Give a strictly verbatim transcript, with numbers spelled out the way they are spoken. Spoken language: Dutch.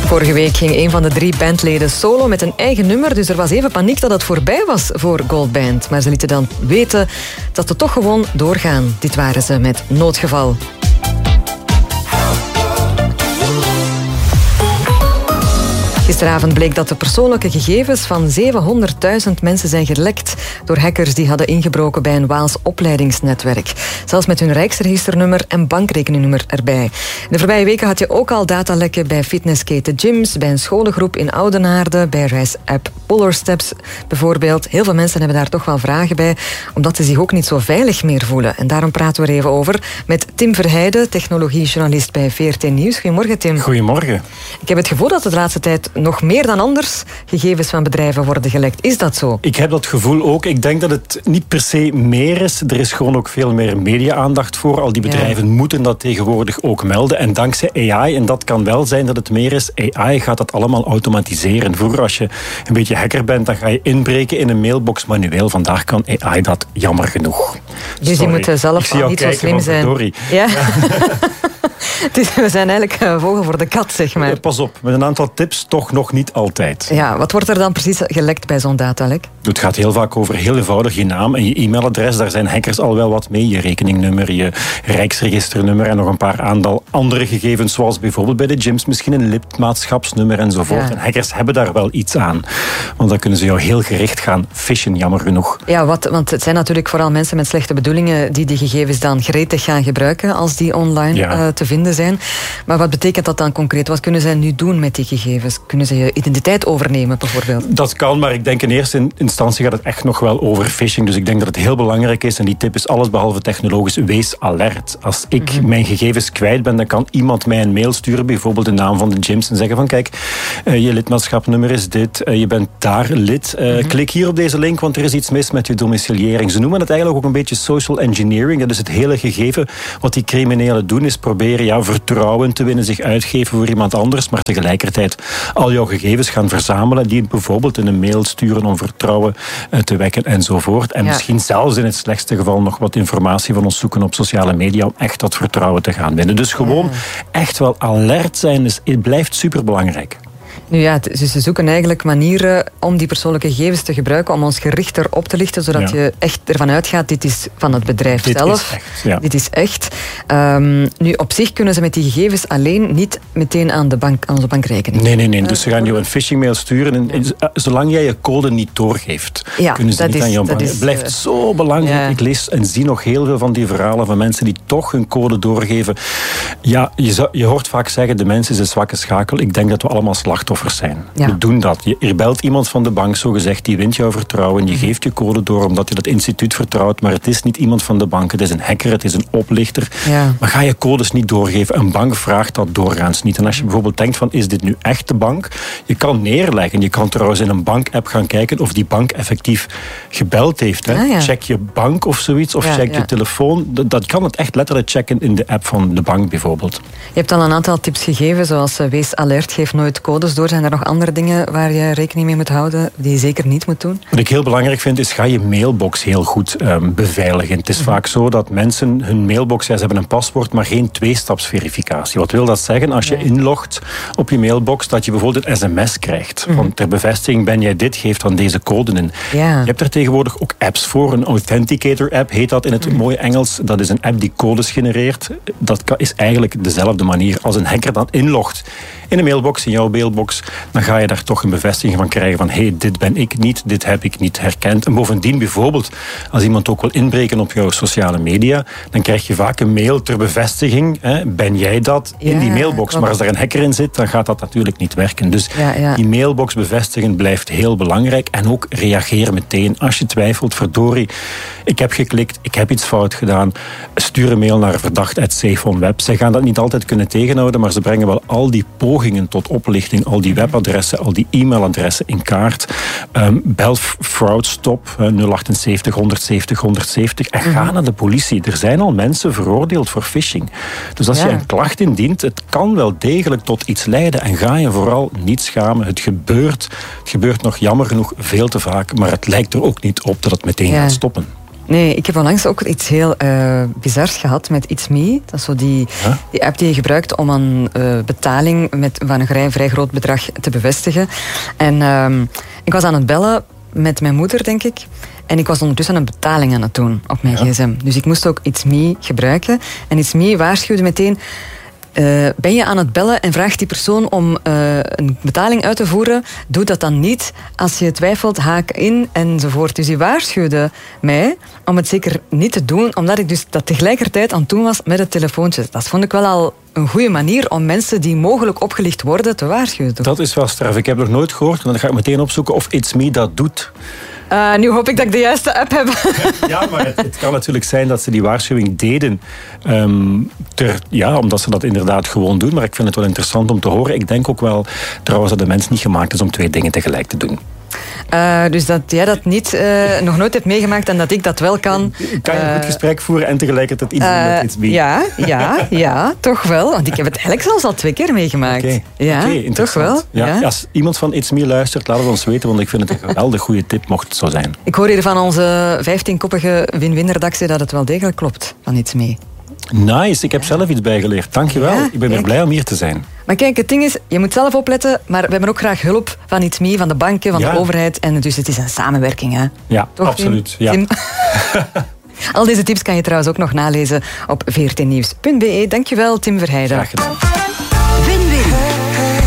Vorige week ging een van de drie bandleden solo met een eigen nummer, dus er was even paniek dat het voorbij was voor Gold Band. Maar ze lieten dan weten dat ze toch gewoon doorgaan. Dit waren ze met Noodgeval. Gisteravond bleek dat de persoonlijke gegevens van zevenhonderdduizend mensen zijn gelekt door hackers die hadden ingebroken bij een Waals opleidingsnetwerk. Zelfs met hun rijksregisternummer en bankrekeningnummer erbij. In de voorbije weken had je ook al datalekken bij fitnessketen Gyms, bij een scholengroep in Oudenaarde, bij reisapp Polar Steps bijvoorbeeld. Heel veel mensen hebben daar toch wel vragen bij, omdat ze zich ook niet zo veilig meer voelen. En daarom praten we er even over met Tim Verheijden, technologiejournalist bij V R T Nieuws. Goedemorgen, Tim. Goedemorgen. Ik heb het gevoel dat de laatste tijd nog meer dan anders gegevens van bedrijven worden gelekt. Is dat zo? Ik heb dat gevoel ook. Ik denk dat het niet per se meer is. Er is gewoon ook veel meer media-aandacht voor. Al die bedrijven ja. moeten dat tegenwoordig ook melden. En dankzij A I, en dat kan wel zijn dat het meer is, A I gaat dat allemaal automatiseren. Vroeger, als je een beetje hacker bent, dan ga je inbreken in een mailbox manueel. Vandaag kan A I dat, jammer genoeg. Dus die moeten zelf al niet zo slim zijn. Sorry. Ja. Dus we zijn eigenlijk uh, vogel voor de kat, zeg maar. Ja, pas op, met een aantal tips toch nog niet altijd. Ja, wat wordt er dan precies gelekt bij zo'n datalek? Het gaat heel vaak over heel eenvoudig je naam en je e-mailadres. Daar zijn hackers al wel wat mee. Je rekeningnummer, je rijksregisternummer en nog een paar aantal andere gegevens, zoals bijvoorbeeld bij de gyms misschien een lidmaatschapsnummer enzovoort. Ja. En hackers hebben daar wel iets aan. Want dan kunnen ze jou heel gericht gaan fishen, jammer genoeg. Ja, wat, want het zijn natuurlijk vooral mensen met slechte bedoelingen die die gegevens dan gretig gaan gebruiken als die online ja. uh, te vinden zijn. Maar wat betekent dat dan concreet? Wat kunnen zij nu doen met die gegevens? Kunnen ze je identiteit overnemen bijvoorbeeld? Dat kan, maar ik denk in eerste instantie gaat het echt nog wel over phishing. Dus ik denk dat het heel belangrijk is, en die tip is alles behalve technologisch, wees alert. Als ik mm-hmm. mijn gegevens kwijt ben, dan kan iemand mij een mail sturen, bijvoorbeeld de naam van de gyms, en zeggen van kijk, uh, je lidmaatschapnummer is dit, uh, je bent daar lid, uh, mm-hmm. klik hier op deze link, want er is iets mis met je domiciliëring. Ze noemen het eigenlijk ook een beetje social engineering. Dat is het hele gegeven. Wat die criminelen doen, is proberen ja, vertrouwen te winnen, zich uitgeven voor iemand anders, maar tegelijkertijd al jouw gegevens gaan verzamelen, die bijvoorbeeld in een mail sturen om vertrouwen uh, te wekken enzovoort. En ja. misschien zelfs in het slechtste geval nog wat informatie van ons zoeken op sociale media om echt dat vertrouwen te gaan winnen. Dus gewoon ja. echt wel alert zijn, dus het blijft superbelangrijk. Nu ja, dus ze zoeken eigenlijk manieren om die persoonlijke gegevens te gebruiken om ons gerichter op te lichten, zodat ja. je echt ervan uitgaat, dit is van het bedrijf dit zelf. Is echt, ja. Dit is echt. Um, nu, op zich kunnen ze met die gegevens alleen niet meteen aan, de bank, aan onze bankrekening. Nee, nee, nee. Dus ze gaan je een phishingmail sturen en ja. zolang jij je code niet doorgeeft, ja, kunnen ze niet is, aan jouw bank. Het blijft uh, zo belangrijk. Ja. Ik lees en zie nog heel veel van die verhalen van mensen die toch hun code doorgeven. Ja, je, zou, je hoort vaak zeggen, de mens is een zwakke schakel. Ik denk dat we allemaal slachtoffers zijn. Ja. We doen dat. Je, er belt iemand van de bank, zogezegd, die wint jouw vertrouwen. Je geeft je code door omdat je dat instituut vertrouwt, maar het is niet iemand van de bank. Het is een hacker, het is een oplichter. Ja. Maar ga je codes niet doorgeven. Een bank vraagt dat doorgaans niet. En als je bijvoorbeeld denkt van, is dit nu echt de bank? Je kan neerleggen. Je kan trouwens in een bank-app gaan kijken of die bank effectief gebeld heeft. Hè? Ah, ja. Check je bank of zoiets, of ja, check ja. je telefoon. Dat, dat kan het echt letterlijk checken in de app van de bank bijvoorbeeld. Je hebt al een aantal tips gegeven, zoals uh, wees alert, geef nooit codes door. Zijn er nog andere dingen waar je rekening mee moet houden, die je zeker niet moet doen? Wat ik heel belangrijk vind, is ga je mailbox heel goed um, beveiligen. Het is mm-hmm. vaak zo dat mensen hun mailbox, ja, ze hebben een paswoord, maar geen tweestapsverificatie. Wat wil dat zeggen? Als je ja. inlogt op je mailbox, dat je bijvoorbeeld een sms krijgt. Mm-hmm. Van ter bevestiging ben jij dit, geef dan deze code in. Ja. Je hebt er tegenwoordig ook apps voor. Een Authenticator app heet dat in het mm-hmm. mooie Engels. Dat is een app die codes genereert. Dat is eigenlijk dezelfde manier. Als een hacker dan inlogt in een mailbox, in jouw mailbox, dan ga je daar toch een bevestiging van krijgen van hé, hey, dit ben ik niet, dit heb ik niet herkend. En bovendien bijvoorbeeld, als iemand ook wil inbreken op jouw sociale media, dan krijg je vaak een mail ter bevestiging. Hè, ben jij dat? Ja, in die mailbox. Klopt. Maar als daar een hacker in zit, dan gaat dat natuurlijk niet werken. Dus ja, ja. die mailbox bevestigen blijft heel belangrijk. En ook reageer meteen. Als je twijfelt, verdorie, ik heb geklikt, ik heb iets fout gedaan, stuur een mail naar verdacht at safe-on-web. Zij gaan dat niet altijd kunnen tegenhouden, maar ze brengen wel al die pogingen tot oplichting, al die webadressen, al die e-mailadressen in kaart. Um, bel Fraudstop, uh, nul achtenzeventig honderdzeventig honderdzeventig en ga mm-hmm. naar de politie. Er zijn al mensen veroordeeld voor phishing. Dus als ja. je een klacht indient, het kan wel degelijk tot iets leiden en ga je vooral niet schamen. Het gebeurt, het gebeurt nog jammer genoeg veel te vaak, maar het lijkt er ook niet op dat het meteen ja. gaat stoppen. Nee, ik heb onlangs ook iets heel uh, bizars gehad met It's Me. Dat is zo die, huh? die app die je gebruikt om een uh, betaling met, van een vrij, vrij groot bedrag te bevestigen. En uh, ik was aan het bellen met mijn moeder, denk ik. En ik was ondertussen een betaling aan het doen op mijn ja. gsm. Dus ik moest ook It's Me gebruiken. En It's Me waarschuwde meteen... Uh, ben je aan het bellen en vraagt die persoon om uh, een betaling uit te voeren, doe dat dan niet. Als je twijfelt, haak in enzovoort. Dus die waarschuwde mij om het zeker niet te doen, omdat ik dus dat tegelijkertijd aan het doen was met het telefoontje. Dat vond ik wel al een goede manier om mensen die mogelijk opgelicht worden te waarschuwen. Dat is wel straf. Ik heb nog nooit gehoord, maar dan ga ik meteen opzoeken of It's Me dat doet. Uh, nu hoop ik dat ik de juiste app heb. Ja, maar het, het kan natuurlijk zijn dat ze die waarschuwing deden. Um, ter, ja, omdat ze dat inderdaad gewoon doen. Maar ik vind het wel interessant om te horen. Ik denk ook wel trouwens dat de mens niet gemaakt is om twee dingen tegelijk te doen. Uh, dus dat jij dat niet, uh, nog nooit hebt meegemaakt en dat ik dat wel kan. Kan je een uh, goed gesprek voeren en tegelijkertijd iets doen uh, met It's Me? Ja, ja, ja, toch wel. Want ik heb het eigenlijk zelfs al twee keer meegemaakt. Okay. Ja, okay, toch wel. Ja. Ja. Als iemand van It's Me luistert, laat het ons weten, want ik vind het een geweldig goede tip, mocht het zo zijn. Ik hoor hier van onze vijftienkoppige win-win-redactie dat het wel degelijk klopt van It's Me. Nice, ik heb zelf iets bijgeleerd. Dankjewel. Ja, ik ben weer blij om hier te zijn. Maar kijk, het ding is, je moet zelf opletten, maar we hebben ook graag hulp van It's Me, van de banken, van ja. de overheid. En dus het is een samenwerking, hè? Ja, toch, absoluut. Ja. Al deze tips kan je trouwens ook nog nalezen op veertien nieuws punt be. Dankjewel, Tim Verheijden. Graag gedaan. Win-win.